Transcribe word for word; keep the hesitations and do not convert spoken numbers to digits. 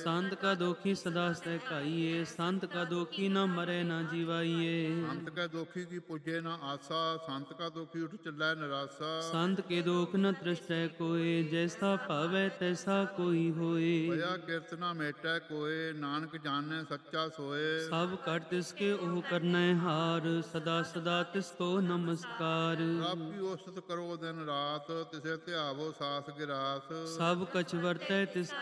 संत का दोखी सदा सहकाइए, संत का दोखी न मरे न जीवाइए। ਸੰਤ ਕੈ ਦੋਖੀ ਕੀ ਪੁੱਜੇ ਨਾ ਆਸਾ, ਸੰਤ ਕਾ ਦੋਖੀ ਉਠ ਚੱਲੈ ਨਿਰਾਸਾ। संत के दोख न तृष्टै कोय, जैसा भावै तैसा कोई होए। ਭਇਆ ਕਿਰਤ ਨਾ ਮੇਟੈ ਕੋਏ, ਨਾਨਕ ਜਾਣੈ ਸੱਚਾ ਸੋਏ। सब कर तिसके ओह करनै हार, सदा सदा तिसको नमस्कार। ਪ੍ਰਭ ਕੀ ਉਸਤ ਕਰੋ ਦਿਨ ਰਾਤ, ਤਿਸੇ ਧਿਆਵੋ ਸਾਸ ਗਿਰਾਸ। सब कछ वर्तै तिस